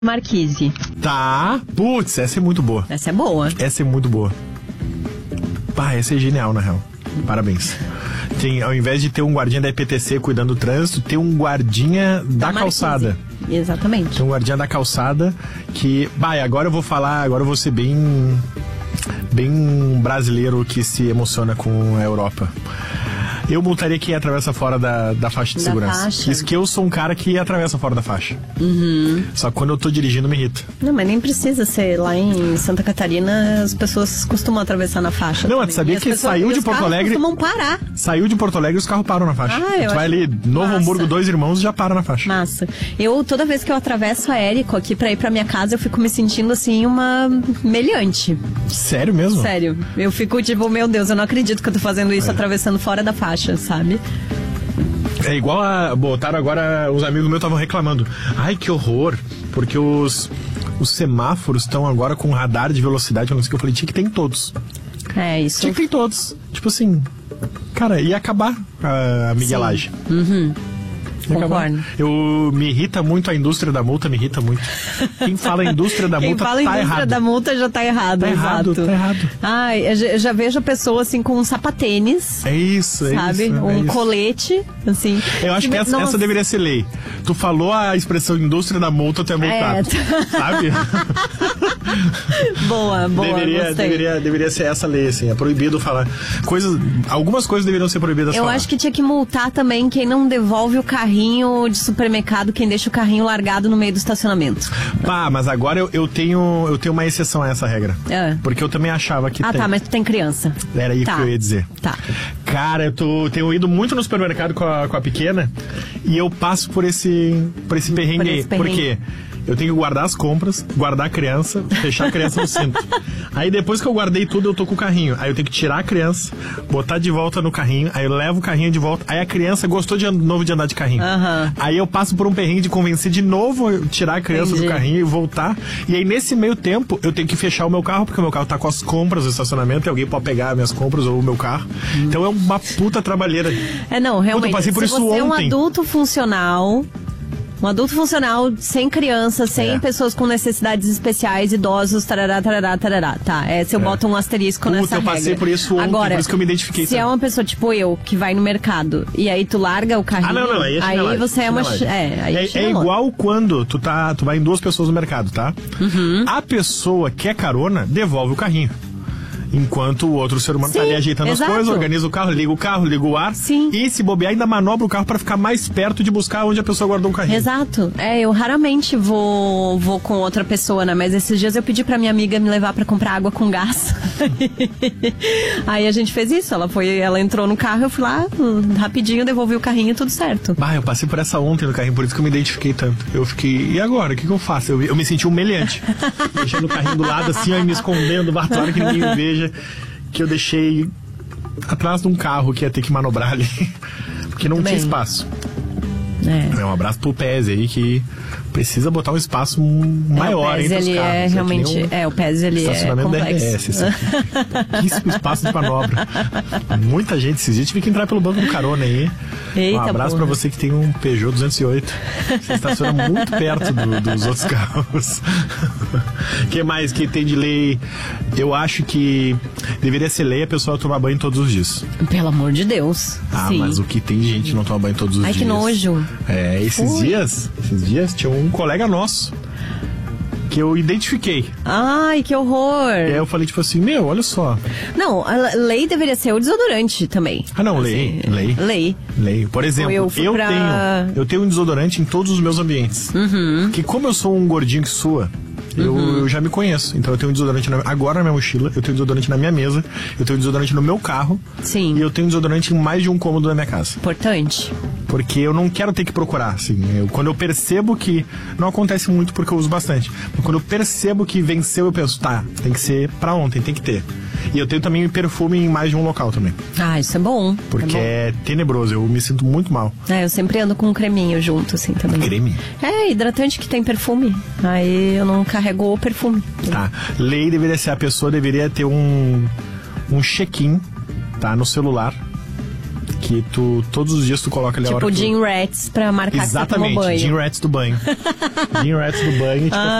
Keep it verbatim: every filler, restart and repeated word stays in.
Marquise. Tá. Putz, essa é muito boa. Essa é boa. Essa é muito boa. Pá, essa é genial, na real. Parabéns. Tem, ao invés de ter um guardinha da E P T C cuidando do trânsito, tem um guardinha da, da calçada. Exatamente. Tem um guardinha da calçada que... Bah, agora eu vou falar, agora eu vou ser bem... Bem brasileiro que se emociona com a Europa. Eu multaria quem atravessa fora da, da faixa de da segurança. Faixa. Isso que eu sou um cara que atravessa fora da faixa. Uhum. Só que quando eu tô dirigindo me irrita. Não, mas nem precisa ser. Lá em Santa Catarina as pessoas costumam atravessar na faixa. Não, também. tu sabia que pessoas, saiu de Porto Alegre... costumam parar. Saiu de Porto Alegre e os carros param na faixa. Ah, eu tu vai acho ali, Novo massa. Hamburgo, Dois Irmãos, já para na faixa. Massa. Eu, toda vez que eu atravesso a Érico aqui pra ir pra minha casa, eu fico me sentindo assim, uma meliante. Sério mesmo? Sério. Eu fico tipo, meu Deus, eu não acredito que eu tô fazendo isso é. atravessando fora da faixa, sabe? É igual a... Botaram agora... Os amigos meus estavam reclamando. Ai, que horror. Porque os... Os semáforos estão agora com radar de velocidade. Eu não sei o que eu falei. Tinha que ter em todos. É, isso. Tinha que ter em todos. Tipo assim... Cara, ia acabar a miguelagem. Uhum. Concordo. Eu me irrita muito a indústria da multa, me irrita muito. Quem fala indústria da Quem multa fala tá indústria errado. da multa já tá errado, tá exato. errado, tá errado. Ai, eu já, eu já vejo a pessoa assim com um sapatênis. É isso, é sabe? isso. Um é isso. colete, assim. Eu acho que essa, essa deveria ser lei. Tu falou a expressão indústria da multa, tu é multado. É. Sabe? Boa, boa. Deveria, deveria, deveria ser essa lei, assim. É proibido falar. Coisas, algumas coisas deveriam ser proibidas. Eu falar. acho que tinha que multar também quem não devolve o carrinho de supermercado, quem deixa o carrinho largado no meio do estacionamento. Pá, mas agora eu, eu, tenho, eu tenho uma exceção a essa regra. É. Porque eu também achava que Ah, tem. tá, mas tu tem criança. Era aí tá. que eu ia dizer. Tá. Cara, eu tô, tenho ido muito no supermercado com a, com a pequena e eu passo por esse, por esse perrengue. Por esse perrengue. Por quê? Eu tenho que guardar as compras, guardar a criança, fechar a criança no cinto. Aí depois que eu guardei tudo, eu tô com o carrinho. Aí eu tenho que tirar a criança, botar de volta no carrinho, aí eu levo o carrinho de volta. Aí a criança gostou de novo de andar de carrinho. Uhum. Aí eu passo por um perrengue de convencer de novo tirar a criança Entendi. do carrinho e voltar. E aí nesse meio tempo, eu tenho que fechar o meu carro, porque o meu carro tá com as compras no estacionamento e alguém pode pegar minhas compras ou o meu carro. Hum. Então é uma puta trabalheira. É, não, realmente. Puta, eu passei por se isso você ontem. é um adulto funcional... Um adulto funcional, sem criança, sem é. pessoas com necessidades especiais, idosos, tarará, tarará, tarará. Tá, é, se eu é. boto um asterisco Puta, nessa eu passei regra. por isso ontem, Agora, por isso que eu me identifiquei. Se também. é uma pessoa tipo eu, que vai no mercado, e aí tu larga o carrinho, ah, não, não, aí, é aí você é uma... É, aí é, é igual quando tu, tá, tu vai em duas pessoas no mercado, tá? Uhum. A pessoa que é carona, devolve o carrinho. Enquanto o outro ser humano Sim, tá ali ajeitando exato. as coisas, organiza o carro, liga o carro, liga o ar. Sim. E se bobear, ainda manobra o carro pra ficar mais perto de buscar onde a pessoa guardou o carrinho. Exato. É, eu raramente vou, vou com outra pessoa, né? Mas esses dias eu pedi pra minha amiga me levar pra comprar água com gás. Aí a gente fez isso. Ela foi, ela entrou no carro, eu fui lá, rapidinho, devolvi o carrinho, tudo certo. Bah, eu passei por essa ontem no carrinho, por isso que eu me identifiquei tanto. Eu fiquei, e agora? O que, que eu faço? Eu, eu me senti humilhante. Deixando o carrinho do lado assim, aí me escondendo, bartolando que ninguém me veja. Que eu deixei atrás de um carro que ia ter que manobrar ali. Porque não tinha espaço. É. é um abraço pro P E S aí que precisa botar um espaço maior é, entre os ele carros. É, realmente, um é, o P E S ele é complexo. D R S, isso aqui. Pouquíssimo espaço de manobra. Muita gente esses dias tive que entrar pelo banco do carona aí. Eita, um abraço porra. pra você que tem um Peugeot duzentos e oito. Você estaciona muito perto do, dos outros carros. O que mais que tem de lei? Eu acho que deveria ser lei a pessoa tomar banho todos os dias. Pelo amor de Deus. Ah, Sim. mas o que tem de gente que não toma banho todos os Ai, dias. Ai, que nojo. É, esses Ui. dias, esses dias tinha um colega nosso que eu identifiquei. Ai, que horror. E aí eu falei, tipo assim, meu, olha só. Não, a lei deveria ser o desodorante também. Ah, não, lei, assim, lei. Lei. Lei. Por exemplo, eu, eu, pra... tenho eu tenho um desodorante em todos os meus ambientes. Uhum. Que como eu sou um gordinho que sua, eu, uhum. eu já me conheço. Então eu tenho um desodorante na, agora na minha mochila, eu tenho um desodorante na minha mesa, eu tenho um desodorante no meu carro. Sim. E eu tenho um desodorante em mais de um cômodo da minha casa. Importante. Porque eu não quero ter que procurar, assim. Eu, quando eu percebo que... Não acontece muito porque eu uso bastante. Mas quando eu percebo que venceu, eu penso, tá, tem que ser pra ontem, tem que ter. E eu tenho também perfume em mais de um local também. Ah, isso é bom. Porque é, bom. é tenebroso, eu me sinto muito mal. É, eu sempre ando com um creminho junto, assim, também. Creme? É, hidratante que tem perfume. Aí eu não carrego o perfume. Tá. Lei deveria ser, a pessoa deveria ter um, um check-in, tá, no celular. Que que tu, todos os dias tu coloca ali a hora Tipo que tu... Gym Rats pra marcar Exatamente, que você tomou banho. Gym Rats do banho. Gym Rats do banho, tipo,